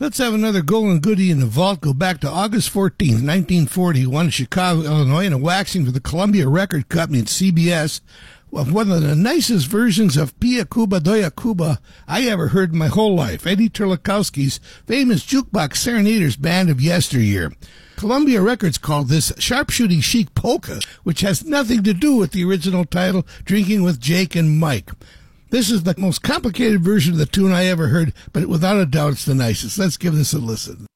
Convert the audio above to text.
Let's have another golden goodie in the vault. Go back to August 14th, 1941, in Chicago, Illinois, in a waxing for the Columbia Record Company at CBS of one of the nicest versions of Pia Cuba Doya Cuba I ever heard in my whole life, Eddie Terlikowski's famous jukebox serenaders band of yesteryear. Columbia Records called this Sharpshooting Chic Polka, which has nothing to do with the original title, Drinking with Jake and Mike. This is the most complicated version of the tune I ever heard, but without a doubt it's the nicest. Let's give this a listen.